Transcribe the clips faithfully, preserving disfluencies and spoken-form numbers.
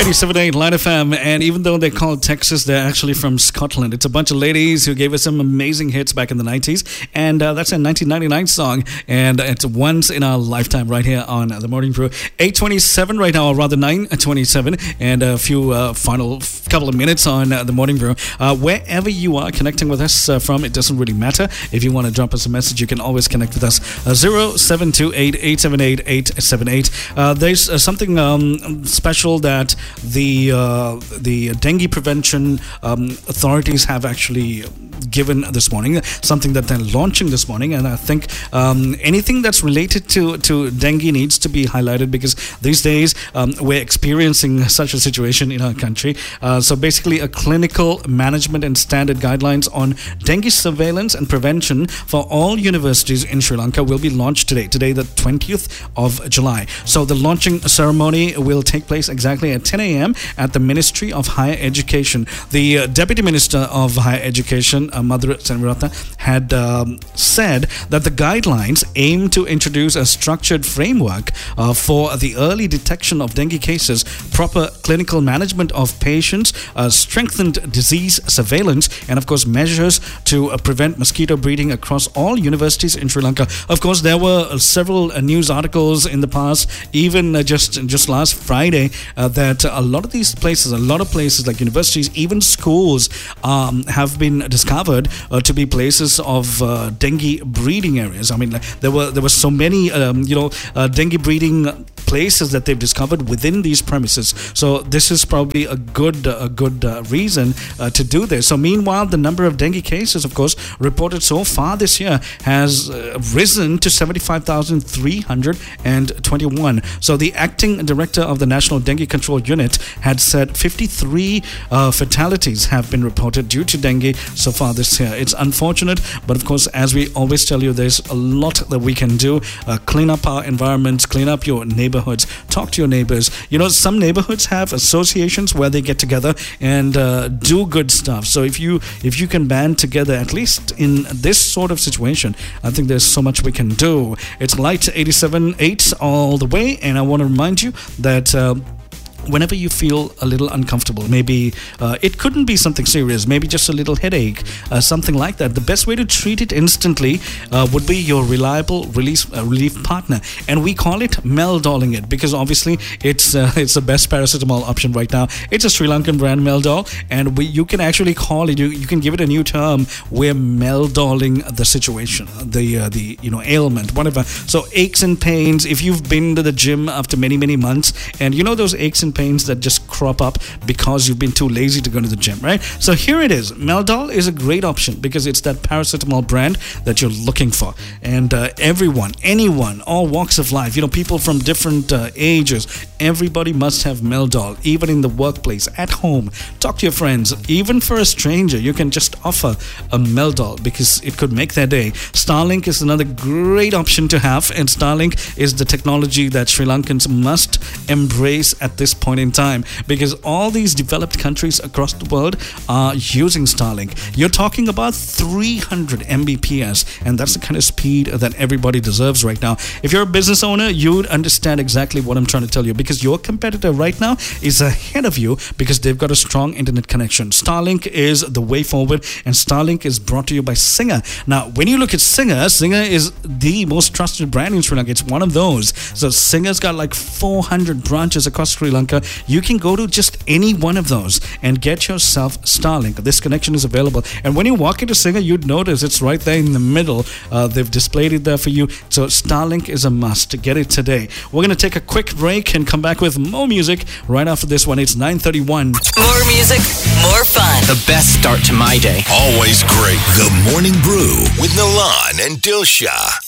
eighty-seven point eight Line F M, and even though they're called Texas, they're actually from Scotland. It's a bunch of ladies who gave us some amazing hits back in the nineties, and uh, that's a nineteen ninety-nine song, and it's once in our lifetime right here on The Morning Brew. eight twenty-seven right now, or rather nine twenty-seven, and a few uh, final f- couple of minutes on uh, The Morning Brew. Uh, wherever you are connecting with us uh, from, it doesn't really matter. If you want to drop us a message, you can always connect with us. Uh, zero seven two eight, eight seven eight, eight seven eight. Uh, there's uh, something um, special that the uh, the dengue prevention um, authorities have actually given this morning, something that they're launching this morning, and I think um, anything that's related to, to dengue needs to be highlighted, because these days um, we're experiencing such a situation in our country. Uh, so basically a clinical management and standard guidelines on dengue surveillance and prevention for all universities in Sri Lanka will be launched today, today the twentieth of July. So the launching ceremony will take place exactly at ten a.m. at the Ministry of Higher Education. The uh, Deputy Minister of Higher Education, uh, Madhura Senvirata, had um, said that the guidelines aim to introduce a structured framework uh, for the early detection of dengue cases, proper clinical management of patients, uh, strengthened disease surveillance, and of course measures to uh, prevent mosquito breeding across all universities in Sri Lanka. Of course, there were uh, several uh, news articles in the past, even uh, just just last Friday, uh, that a lot of these places, a lot of places like universities, even schools, um, have been discovered uh, to be places of uh, dengue breeding areas. I mean, like, there were there were so many, um, you know, uh, dengue breeding places that they've discovered within these premises. So this is probably a good a good uh, reason uh, to do this. So meanwhile, the number of dengue cases, of course, reported so far this year has uh, risen to seventy-five thousand three hundred twenty-one. So the acting director of the National Dengue Control Unit had said fifty-three uh, fatalities have been reported due to dengue so far this year. It's unfortunate, but of course, as we always tell you, there's a lot that we can do. Uh, clean up our environments, clean up your neighborhoods, talk to your neighbors. You know, some neighborhoods have associations where they get together and uh, do good stuff. So if you if you can band together, at least in this sort of situation, I think there's so much we can do. It's Light eighty-seven point eight all the way, and I want to remind you that uh, whenever you feel a little uncomfortable, maybe uh, it couldn't be something serious, maybe just a little headache, uh, something like that, the best way to treat it instantly uh, would be your reliable release, uh, relief partner. And we call it Meldoling it, because obviously it's uh, it's the best paracetamol option right now. It's a Sri Lankan brand, Meldol, and we, you can actually call it, you, you can give it a new term, we're Meldoling the situation, the uh, the you know ailment, whatever. So aches and pains, if you've been to the gym after many many months, and you know those aches and pains that just crop up because you've been too lazy to go to the gym, right? So here it is. Meldol is a great option because it's that paracetamol brand that you're looking for. And uh, everyone, anyone, all walks of life, you know, people from different uh, ages, everybody must have Meldol, even in the workplace, at home. Talk to your friends. Even for a stranger, you can just offer a Meldol because it could make their day. Starlink is another great option to have, and Starlink is the technology that Sri Lankans must embrace at this point in time, because all these developed countries across the world are using Starlink. You're talking about three hundred megabits per second, and that's the kind of speed that everybody deserves right now. If you're a business owner, you'd understand exactly what I'm trying to tell you, because your competitor right now is ahead of you because they've got a strong internet connection. Starlink is the way forward, and Starlink is brought to you by Singer. Now, when you look at Singer, Singer is the most trusted brand in Sri Lanka. It's one of those. So Singer's got like four hundred branches across Sri Lanka. You can go to just any one of those and get yourself Starlink. This connection is available. And when you walk into Singer, you'd notice it's right there in the middle. Uh, they've displayed it there for you. So Starlink is a must. Get it today. We're going to take a quick break and come back with more music right after this one. It's nine thirty-one. More music, more fun. The best start to my day. Always great. The Morning Brew with Nalan and Dilsha.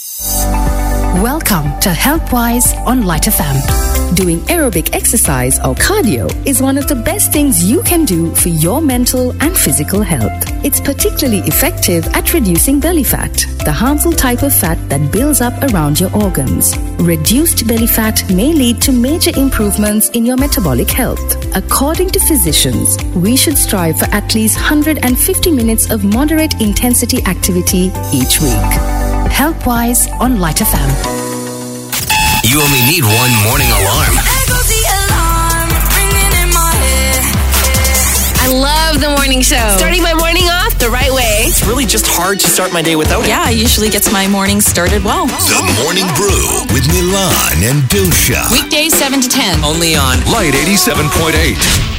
Welcome to Healthwise on Light F M. Doing aerobic exercise or cardio is one of the best things you can do for your mental and physical health. It's particularly effective at reducing belly fat, the harmful type of fat that builds up around your organs. Reduced belly fat may lead to major improvements in your metabolic health. According to physicians, we should strive for at least one hundred fifty minutes of moderate intensity activity each week. Healthwise on Light F M. You only need one morning alarm. There goes the alarm, ringing in my morning show. Starting my morning off the right way. It's really just hard to start my day without it. Yeah, usually gets my morning started well. The Morning Brew with Milan and Dilsha. Weekdays seven to ten. Only on Light eighty-seven point eight.